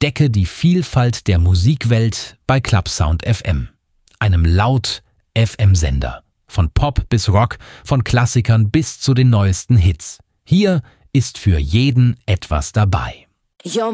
Entdecke die Vielfalt der Musikwelt bei Clubsound FM, einem Laut-FM-Sender. Von Pop bis Rock, von Klassikern bis zu den neuesten Hits. Hier ist für jeden etwas dabei.